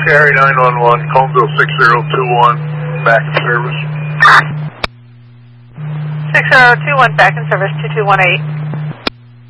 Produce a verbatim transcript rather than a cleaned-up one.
Harry nine one one, Coneville six zero two one, back in service. six zero two one, back in service, two two one eight.